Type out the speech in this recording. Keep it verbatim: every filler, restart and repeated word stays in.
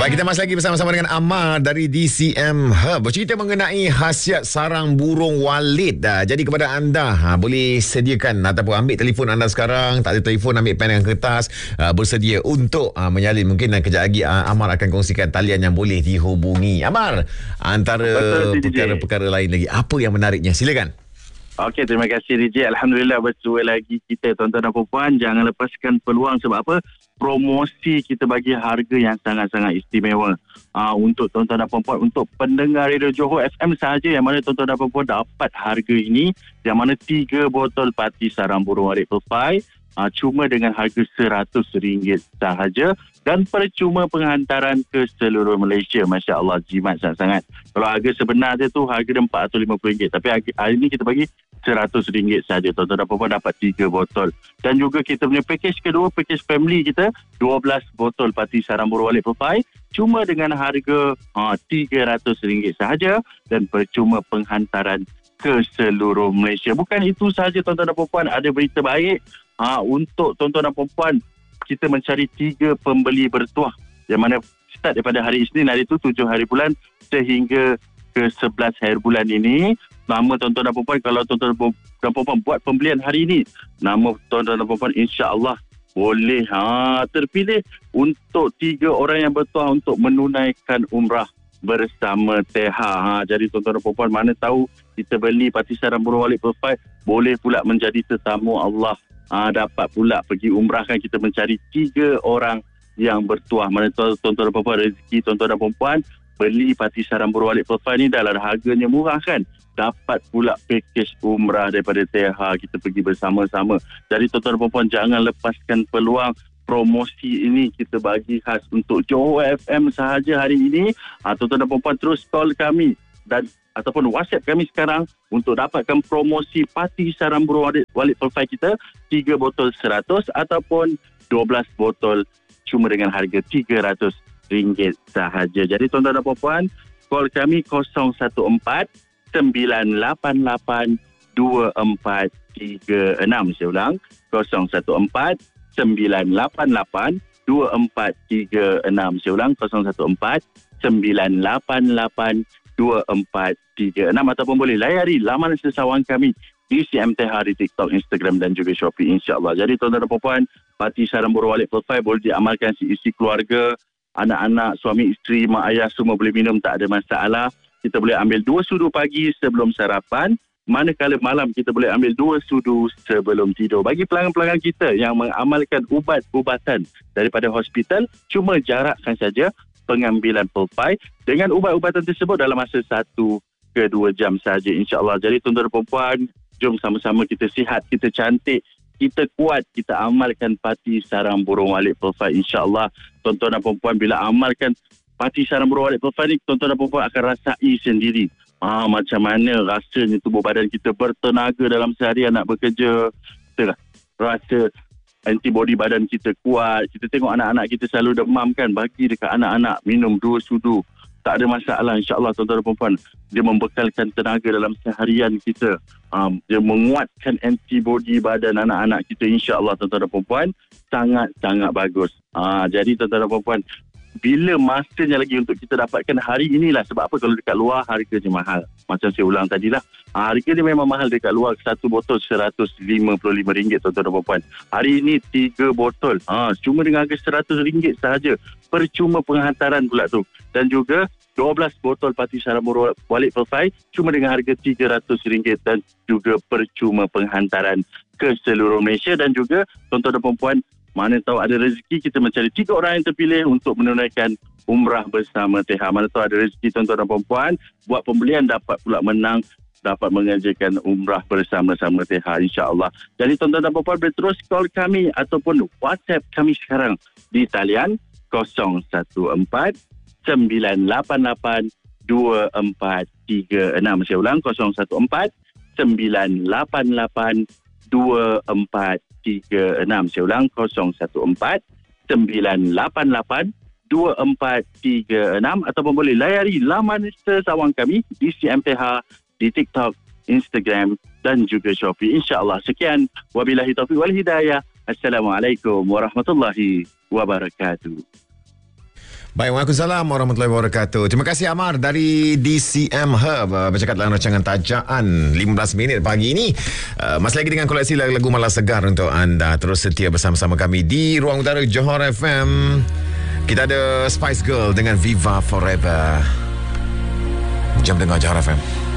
Kita masih lagi bersama-sama dengan Amar dari D C M Hub, bercerita mengenai khasiat sarang burung walit. Jadi kepada anda, ha, boleh sediakan ataupun ambil telefon anda sekarang. Tak ada telefon, ambil pen dan kertas, ha, bersedia untuk ha, menyalin. Mungkin kejap lagi ha, Amar akan kongsikan talian yang boleh dihubungi. Amar, antara perkara-perkara lain lagi, apa yang menariknya? Silakan. Okey, terima kasih D J. Alhamdulillah bersua lagi kita, tuan-tuan dan puan-puan. Jangan lepaskan peluang. Sebab apa? Promosi kita bagi harga yang sangat-sangat istimewa uh, untuk tuan-tuan dan puan-puan, untuk pendengar Radio Johor F M sahaja, yang mana tuan-tuan dan puan-puan dapat harga ini, yang mana tiga botol pati sarang burung walit Pelfai uh, cuma dengan harga seratus ringgit sahaja, dan percuma penghantaran ke seluruh Malaysia. Masya Allah, jimat sangat-sangat. Kalau harga sebenar dia tu harga dia empat ratus lima puluh ringgit, tapi hari ini kita bagi seratus ringgit saja. Tuan-tuan dan puan-puan dapat tiga botol. Dan juga kita punya package kedua, package family kita, dua belas botol pati sarang burung walit Pelfai cuma dengan harga uh, tiga ratus ringgit sahaja, dan percuma penghantaran ke seluruh Malaysia. Bukan itu sahaja, tuan-tuan dan puan-puan, ada berita baik uh, untuk tuan-tuan dan puan-puan. Kita mencari tiga pembeli bertuah, yang mana start daripada hari Isnin, hari itu tujuh hari bulan sehingga ke sebelas hari bulan ini. Nama tuan-tuan dan puan-puan, kalau tuan-tuan dan puan-puan buat pembelian hari ini, nama tuan-tuan dan puan-puan insya-Allah boleh ha, terpilih untuk tiga orang yang bertuah untuk menunaikan umrah bersama T H. Ha, jadi tuan-tuan dan puan-puan, mana tahu kita beli pati sarang burung walit Pelfai, boleh pula menjadi tetamu Allah. Ha, dapat pula pergi umrah. Kan kita mencari tiga orang yang bertuah. Mana tuan-tuan dan puan-puan, rezeki tuan-tuan dan puan-puan beli pati sarang burung walit Pelfai ni dah lah, harganya murah kan. Dapat pula package umrah daripada T H, kita pergi bersama-sama. Jadi tuan-tuan dan puan-puan, jangan lepaskan peluang. Promosi ini kita bagi khas untuk Johor F M sahaja hari ini. Ha, tuan-tuan dan puan-puan, terus call kami dan ataupun WhatsApp kami sekarang untuk dapatkan promosi pati sarang burung walit, walit Pelfai kita, tiga botol seratus ataupun dua belas botol cuma dengan harga tiga ratus ringgit sahaja. Jadi tuan-tuan dan puan-puan, call kami kosong satu empat sembilan lapan lapan dua empat tiga enam. Saya ulang, kosong satu empat sembilan lapan lapan dua empat tiga enam. Saya ulang, kosong satu empat sembilan lapan lapan dua empat tiga enam, ataupun boleh layari laman sesawang kami D C M T H di TikTok, Instagram dan juga Shopee, insya-Allah. Jadi tuan-tuan dan puan-puan, pati sarang burung walit Pelfai boleh diamalkan isi keluarga, anak-anak, suami isteri, mak ayah semua boleh minum, tak ada masalah. Kita boleh ambil dua sudu pagi sebelum sarapan, manakala malam kita boleh ambil dua sudu sebelum tidur. Bagi pelanggan-pelanggan kita yang mengamalkan ubat-ubatan daripada hospital, cuma jarakkan saja pengambilan Pelfai dengan ubat-ubatan tersebut dalam masa satu ke dua jam saja, insya-Allah. Jadi tuan-tuan dan puan-puan, jom sama-sama kita sihat, kita cantik, kita kuat, kita amalkan pati sarang burung walit Pelfai, insya-Allah. Tuan-tuan dan puan-puan, bila amalkan pati sarang burung walit Pelfai ni, tuan-tuan dan puan-puan akan rasai sendiri ah, macam mana rasanya tubuh badan kita bertenaga dalam seharian nak bekerja. Kita rasa antibody badan kita kuat. Kita tengok anak-anak kita selalu demam kan, bagi dekat anak-anak minum dua sudu, tak ada masalah, insya-Allah. Tuan-tuan dan puan-puan, dia membekalkan tenaga dalam seharian kita, um, dia menguatkan antibody badan anak-anak kita, insya-Allah. Tuan-tuan dan puan-puan, sangat-sangat bagus. Ha, jadi tuan-tuan dan puan-puan, bila masanya lagi untuk kita dapatkan hari inilah. Sebab apa? Kalau dekat luar harganya mahal, macam saya ulang tadilah, ha, harga dia memang mahal dekat luar. Satu botol seratus lima puluh lima ringgit, tuan-tuan dan puan-puan. Hari ini tiga botol ha, cuma dengan harga seratus ringgit sahaja, percuma penghantaran pula tu. Dan juga dua belas botol pati sarang burung walit Pelfai cuma dengan harga tiga ratus ringgit, dan juga percuma penghantaran ke seluruh Malaysia. Dan juga tuan-tuan dan puan-puan, mana tahu ada rezeki kita mencari tiga orang yang terpilih untuk menunaikan umrah bersama T H. Mana tahu ada rezeki tuan-tuan dan puan-puan, buat pembelian dapat pula menang, dapat mengerjakan umrah bersama-sama T H, insya-Allah. Jadi tuan-tuan dan puan-puan, boleh terus call kami ataupun WhatsApp kami sekarang di talian kosong satu empat sembilan lapan lapan dua empat tiga enam. Saya ulang, kosong satu empat sembilan lapan lapan dua empat tiga enam. Saya ulang, kosong satu empat sembilan lapan lapan dua empat tiga enam, ataupun boleh layari laman sesawang kami D C M T H di TikTok, Instagram dan juga Shopee, insya-Allah. Sekian, wabillahi taufiq wal hidayah. Assalamualaikum warahmatullahi wabarakatuh. Baik, Waalaikumsalam warahmatullahi wabarakatuh. Terima kasih Amar dari D C M Hub uh, bercakap dalam rancangan Tajaan lima belas minit pagi ini. Uh, masih lagi dengan koleksi lagu-lagu malas segar untuk anda. Terus setia bersama-sama kami di Ruang Utara Johor F M. Kita ada Spice Girl dengan Viva Forever. Jam dengar Johor F M.